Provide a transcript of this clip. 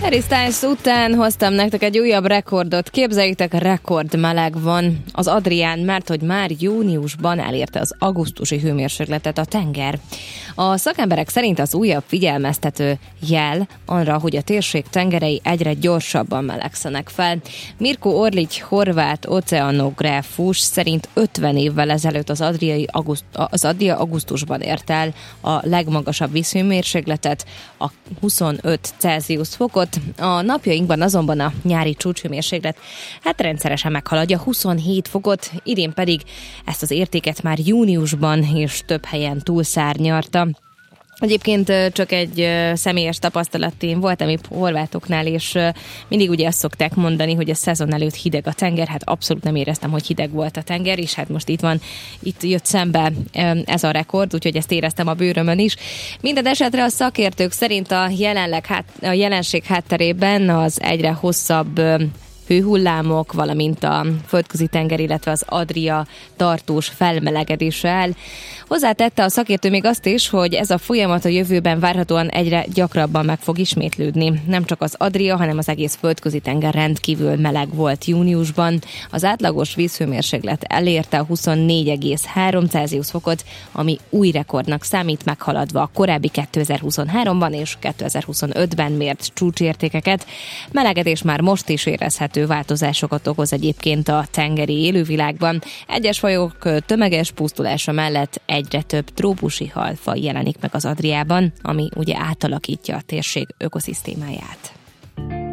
Harry Styles után hoztam nektek egy újabb rekordot. Képzeljétek, rekord meleg van az Adrián, mert hogy már júniusban elérte az augusztusi hőmérsékletet a tenger. A szakemberek szerint az újabb figyelmeztető jel arra, hogy a térség tengerei egyre gyorsabban melegszenek fel. Mirko Orlic horvát oceanográfus szerint 50 évvel ezelőtt az Adria augusztusban ért el a legmagasabb vízhőmérsékletet, a 25 Celsius fokot. A napjainkban azonban a nyári csúcshőmérséklet rendszeresen meghaladja 27 fokot, idén pedig ezt az értéket már júniusban és több helyen túlszárnyalta. Egyébként csak egy személyes tapasztalat, én voltam épp horvátoknál, és mindig ugye azt szokták mondani, hogy a szezon előtt hideg a tenger, hát abszolút nem éreztem, hogy hideg volt a tenger, és hát most itt jött szembe ez a rekord, úgyhogy ezt éreztem a bőrömön is. Minden esetre a szakértők szerint a jelenség hátterében az egyre hosszabb hőhullámok, valamint a földközi tenger, illetve az Adria tartós felmelegedése áll. Hozzátette a szakértő még azt is, hogy ez a folyamat a jövőben várhatóan egyre gyakrabban meg fog ismétlődni. Nem csak az Adria, hanem az egész földközi tenger rendkívül meleg volt júniusban. Az átlagos vízhőmérséklet elérte a 24,3 Celsius fokot, ami új rekordnak számít, meghaladva a korábbi 2023-ban és 2025-ben mért csúcsértékeket. Melegedés már most is érezhető változásokat okoz egyébként a tengeri élővilágban. Egyes fajok tömeges pusztulása mellett egyre több trópusi halfaj jelenik meg az Adriában, ami ugye átalakítja a térség ökoszisztémáját.